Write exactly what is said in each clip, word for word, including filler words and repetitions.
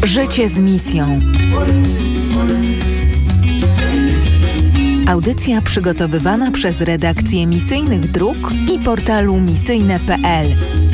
Życie z misją. Audycja przygotowywana przez redakcję Misyjnych Dróg i portalu misyjne kropka p l.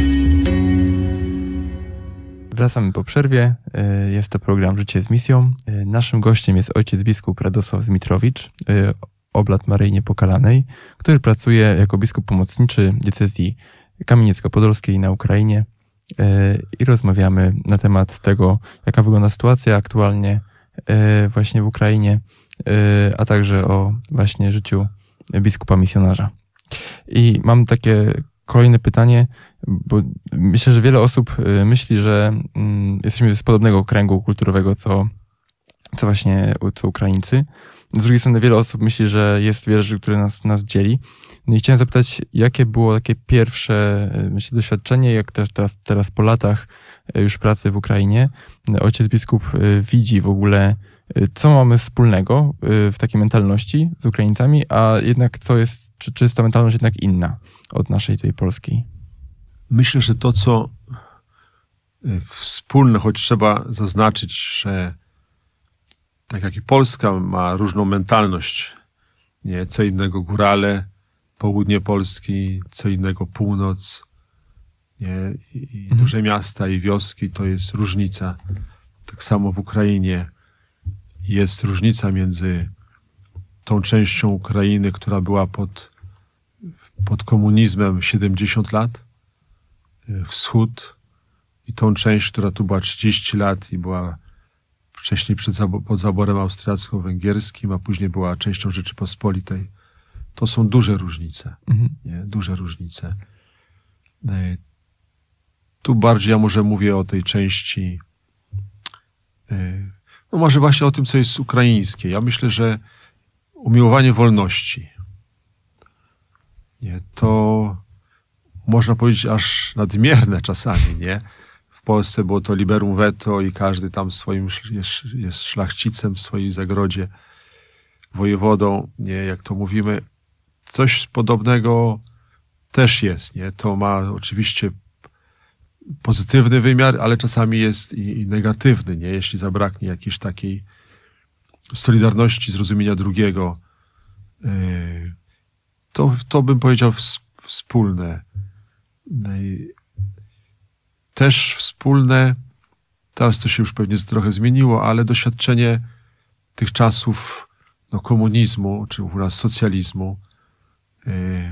Wracamy po przerwie. Jest to program Życie z misją. Naszym gościem jest ojciec biskup Radosław Zmitrowicz, oblat Maryi Niepokalanej, który pracuje jako biskup pomocniczy diecezji kamieniecko-podolskiej na Ukrainie i rozmawiamy na temat tego, jaka wygląda sytuacja aktualnie właśnie w Ukrainie, a także o właśnie życiu biskupa misjonarza. I mam takie kolejne pytanie, bo myślę, że wiele osób myśli, że jesteśmy z podobnego kręgu kulturowego, co, co właśnie co Ukraińcy. Z drugiej strony wiele osób myśli, że jest wiele rzeczy, które nas, nas dzieli. No i chciałem zapytać, jakie było takie pierwsze, myślę, doświadczenie, jak też teraz, teraz po latach już pracy w Ukrainie, ojciec biskup widzi w ogóle, co mamy wspólnego w takiej mentalności z Ukraińcami, a jednak co jest, czy, czy jest ta mentalność jednak inna od naszej tej polskiej? Myślę, że to, co wspólne, choć trzeba zaznaczyć, że tak jak i Polska ma różną mentalność, nie? Co innego górale, południe Polski, co innego północ, nie? I mhm. duże miasta i wioski, to jest różnica. Tak samo w Ukrainie jest różnica między tą częścią Ukrainy, która była pod, pod komunizmem siedemdziesiąt lat, wschód, i tą część, która tu była trzydzieści lat i była wcześniej przed, pod zaborem austriacko-węgierskim, a później była częścią Rzeczypospolitej. To są duże różnice. Mhm. Nie? Duże różnice. Tu bardziej ja może mówię o tej części, no może właśnie o tym, co jest ukraińskie. Ja myślę, że umiłowanie wolności, nie? To można powiedzieć aż nadmierne czasami, nie? W Polsce było to liberum veto i każdy tam swoim jest, jest szlachcicem w swojej zagrodzie, wojewodą, nie? Jak to mówimy. Coś podobnego też jest, nie? To ma oczywiście pozytywny wymiar, ale czasami jest i, i negatywny, nie? Jeśli zabraknie jakiejś takiej solidarności, zrozumienia drugiego, yy, to, to bym powiedział wspólne. Yy, też wspólne, teraz to się już pewnie trochę zmieniło, ale doświadczenie tych czasów, no, komunizmu, czy u nas socjalizmu, yy,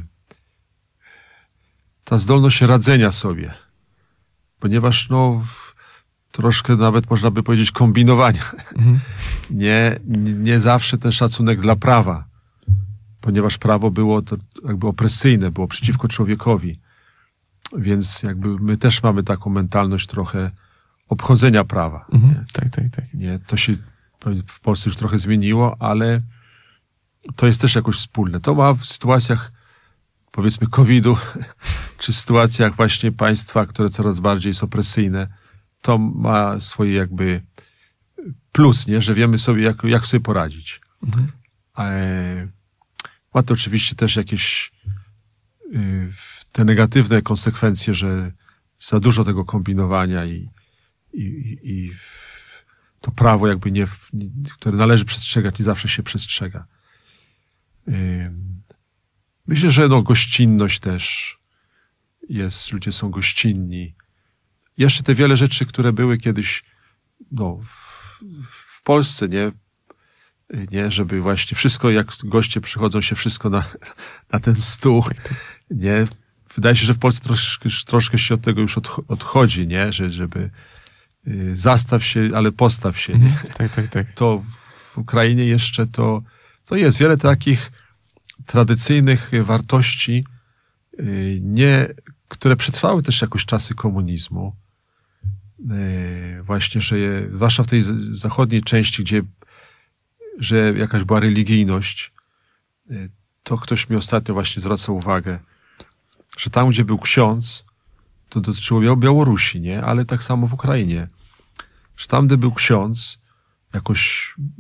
ta zdolność radzenia sobie, ponieważ no troszkę nawet można by powiedzieć kombinowania. Mhm. Nie, nie zawsze ten szacunek dla prawa, ponieważ prawo było to jakby opresyjne, było przeciwko człowiekowi. Więc jakby my też mamy taką mentalność trochę obchodzenia prawa. Mhm. Nie? Tak, tak, tak. Nie, to się w Polsce już trochę zmieniło, ale to jest też jakoś wspólne. To ma w sytuacjach, powiedzmy, kowida, czy sytuacjach właśnie państwa, które coraz bardziej jest opresyjne, to ma swoje jakby plus, nie? Że wiemy sobie, jak, jak sobie poradzić. Mhm. E, ma to oczywiście też jakieś y, te negatywne konsekwencje, że za dużo tego kombinowania i, i, i to prawo jakby nie, które należy przestrzegać, nie zawsze się przestrzega. Y, Myślę, że no, gościnność też jest, ludzie są gościnni. Jeszcze te wiele rzeczy, które były kiedyś no, w, w Polsce, nie? nie, żeby właśnie wszystko, jak goście przychodzą, się wszystko na, na ten stół, nie? Wydaje się, że w Polsce troszkę, troszkę się od tego już odchodzi, nie? Że, żeby y, zastaw się, ale postaw się. Nie? Tak, tak, tak. To w Ukrainie jeszcze to, to jest wiele takich tradycyjnych wartości, nie, które przetrwały też jakoś czasy komunizmu. Właśnie, że je, zwłaszcza w tej zachodniej części, gdzie że jakaś była religijność, to ktoś mi ostatnio właśnie zwracał uwagę, że tam, gdzie był ksiądz, to dotyczyło Białorusi, nie? Ale tak samo w Ukrainie. Że tam, gdzie był ksiądz, jakoś